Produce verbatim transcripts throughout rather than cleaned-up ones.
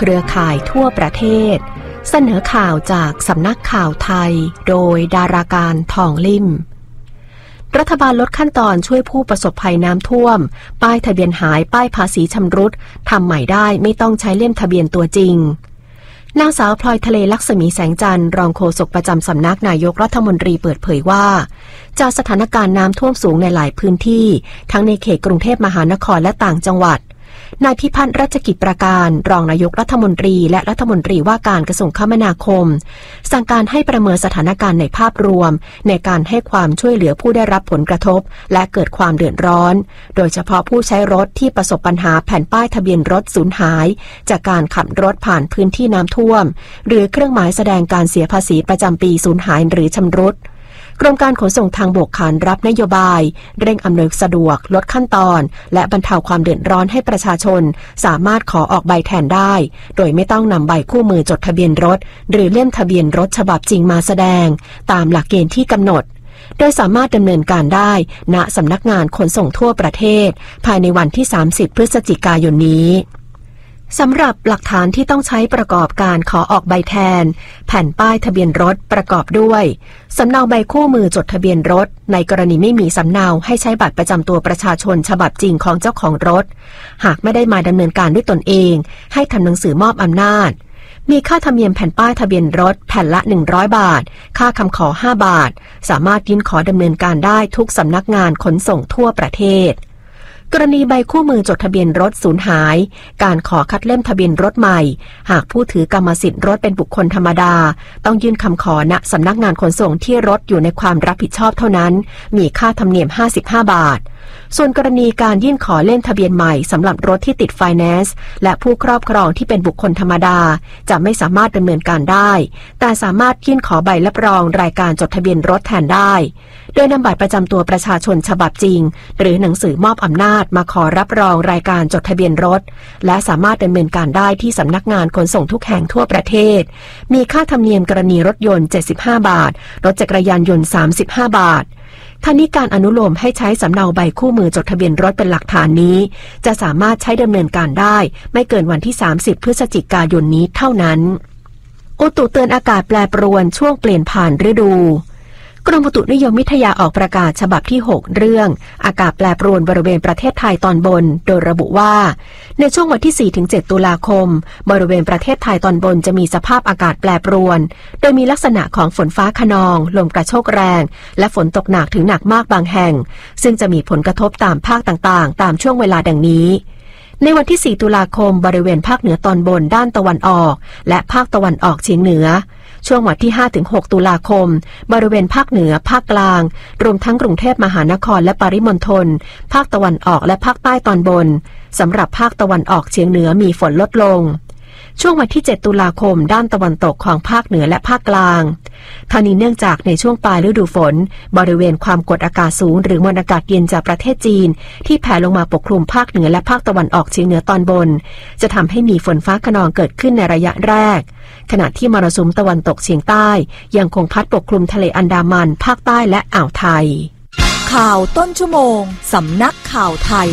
เครือข่ายทั่วประเทศเสนอข่าวจากสำนักข่าวไทยโดยดาราการทองลิ่มรัฐบาลลดขั้นตอนช่วยผู้ประสบภัยน้ำท่วมป้ายทะเบียนหายป้ายภาษีชำรุดทำใหม่ได้ไม่ต้องใช้เล่มทะเบียนตัวจริงนางสาวพลอยทะเลลักษมีแสงจันทร์รองโฆษกประจำสำนักนายกรัฐมนตรีเปิดเผยว่าจากสถานการณ์น้ำท่วมสูงในหลายพื้นที่ทั้งในเขตกรุงเทพมหานครและต่างจังหวัดนายพิพัฒน์รัชกิจประการรองนายกรัฐมนตรีและรัฐมนตรีว่าการกระทรวงคมนาคมสั่งการให้ประเมินสถานการณ์ในภาพรวมในการให้ความช่วยเหลือผู้ได้รับผลกระทบและเกิดความเดือดร้อนโดยเฉพาะผู้ใช้รถที่ประสบปัญหาแผ่นป้ายทะเบียนรถสูญหายจากการขับรถผ่านพื้นที่น้ำท่วมหรือเครื่องหมายแสดงการเสียภาษีประจำปีสูญหายหรือชำรุดกรมการขนส่งทางบกขานรับนโยบายเร่งอำนวยสะดวกลดขั้นตอนและบรรเทาความเดือดร้อนให้ประชาชนสามารถขอออกใบแทนได้โดยไม่ต้องนำใบคู่มือจดทะเบียนรถหรือเล่มทะเบียนรถฉบับจริงมาแสดงตามหลักเกณฑ์ที่กำหนดโดยสามารถดำเนินการได้ณสำนักงานขนส่งทั่วประเทศภายในวันที่สามสิบพฤศจิกายนนี้สำหรับหลักฐานที่ต้องใช้ประกอบการขอออกใบแทนแผ่นป้ายทะเบียนรถประกอบด้วยสำเนาใบคู่มือจดทะเบียนรถในกรณีไม่มีสำเนาให้ใช้บัตรประจำตัวประชาชนฉบับจริงของเจ้าของรถหากไม่ได้มาดำเนินการด้วยตนเองให้ทำหนังสือมอบอำนาจมีค่าธรรมเนียมแผ่นป้ายทะเบียนรถแผ่นละหนึ่งร้อยบาทค่าคำขอห้าบาทสามารถยื่นขอดำเนินการได้ทุกสำนักงานขนส่งทั่วประเทศกรณีใบคู่มือจดทะเบียนรถสูญหายการขอคัดเล่มทะเบียนรถใหม่หากผู้ถือกรรมสิทธิ์รถเป็นบุคคลธรรมดาต้องยื่นคำขอณสำนักงานขนส่งที่รถอยู่ในความรับผิดชอบเท่านั้นมีค่าธรรมเนียมห้าสิบห้าบาทส่วนกรณีการยื่นขอเล่มทะเบียนใหม่สำหรับรถที่ติดไฟแนนซ์และผู้ครอบครองที่เป็นบุคคลธรรมดาจะไม่สามารถดำเนินการได้แต่สามารถยื่นขอใบรับรองรายการจดทะเบียนรถแทนได้โดยนำบัตรประจำตัวประชาชนฉบับจริงหรือหนังสือมอบอำนาจมาขอรับรองรายการจดทะเบียนรถและสามารถดำเนินการได้ที่สำนักงานขนส่งทุกแห่งทั่วประเทศมีค่าธรรมเนียมกรณีรถยนต์เจ็ดสิบห้าบาทรถจักรยานยนต์สามสิบห้าบาททั้งนี้การอนุโลมให้ใช้สำเนาใบคู่มือจดทะเบียนรถเป็นหลักฐานนี้จะสามารถใช้ดำเนินการได้ไม่เกินวันที่สามสิบพฤศจิกายนนี้เท่านั้นอุตุเตือนอากาศแปรปรวนช่วงเปลี่ยนผ่านฤดูกรมอุตุนิยมวิทยาออกประกาศฉบับที่หกเรื่องอากาศแปรปรวนบริเวณประเทศไทยตอนบนโดยระบุว่าในช่วงวันที่ สี่ถึงเจ็ด ตุลาคมบริเวณประเทศไทยตอนบนจะมีสภาพอากาศแปรปรวนโดยมีลักษณะของฝนฟ้าคะนองลมกระโชกแรงและฝนตกหนักถึงหนักมากบางแห่งซึ่งจะมีผลกระทบตามภาคต่างๆตามช่วงเวลาดังนี้ในวันที่ สี่ ตุลาคมบริเวณภาคเหนือตอนบนด้านตะวันออกและภาคตะวันออกเฉียงเหนือช่วงวันที่ ห้าถึงหก ตุลาคมบริเวณภาคเหนือภาคกลางรวมทั้งกรุงเทพมหานครและปริมณฑลภาคตะวันออกและภาคใต้ตอนบนสำหรับภาคตะวันออกเฉียงเหนือมีฝนลดลงช่วงวันที่ เจ็ด ตุลาคมด้านตะวันตกของภาคเหนือและภาคกลางทั้งนี้เนื่องจากในช่วงปลายฤดูฝนบริเวณความกดอากาศสูงหรือมวลอากาศเย็นจากประเทศจีนที่แผ่ลงมาปกคลุมภาคเหนือและภาคตะวันออกเฉียงเหนือตอนบนจะทำให้มีฝนฟ้าคะนองเกิดขึ้นในระยะแรกขณะที่มรสุมตะวันตกเฉียงใต้ยังคงพัดปกคลุมทะเลอันดามันภาคใต้และอ่าวไทยข่าวต้นชั่วโมงสำนักข่าวไทย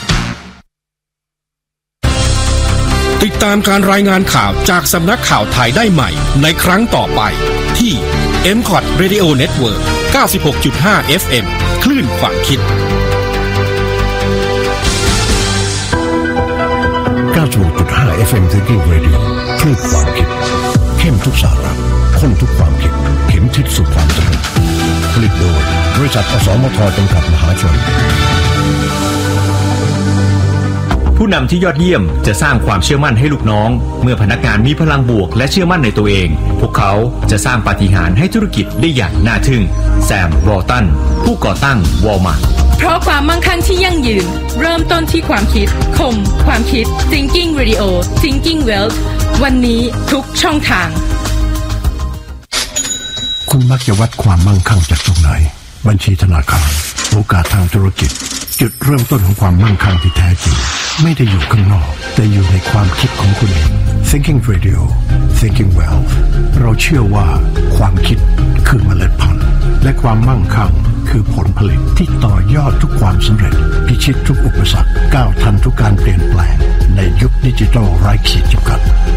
ติดตามการรายงานข่าวจากสำนักข่าวไทยได้ใหม่ในครั้งต่อไปที่ เอ็ม คอท Radio Network เก้าสิบหกจุดห้า เอฟ เอ็ม คลื่นความคิดเก้าสิบหกจุดห้า เอฟ เอ็ม Thinking Radio คลื่นความคิดเข้มทุกสาระข้นทุกความคิดเข็มทิศสู่ความสำเร็จผลิตโดยบริษัทอสมทจำกัดมหาชนผู้นำที่ยอดเยี่ยมจะสร้างความเชื่อมั่นให้ลูกน้องเมื่อพนักงานมีพลังบวกและเชื่อมั่นในตัวเองพวกเขาจะสร้างปาฏิหาริย์ให้ธุรกิจได้อย่างน่าทึ่งแซม วอลตันผู้ก่อตั้งวอลมาร์ทเพราะความมั่งคั่งที่ยั่งยืนเริ่มต้นที่ความคิดคมความคิด Thinking Radio Thinking Wealth วันนี้ทุกช่องทางคุณมักจะวัดความมั่งคั่งจากตรงไหนบัญชีธนาคารโอกาสทางธุรกิจจุดเริ่มต้นของความมั่งคั่งที่แท้จริงไม่ได้อยู่ข้างนอกแต่อยู่ในความคิดของคุณเอง Thinking Radio Thinking Wealth เราเชื่อว่าความคิดคือเมล็ดพันธุ์และความมั่งคั่งคือผลผลิตที่ต่อยอดทุกความสำเร็จพิชิตทุกอุปสรรคก้าวทันทุกการเปลี่ยนแปลงในยุคดิจิทัลไร้ขีดจำกัด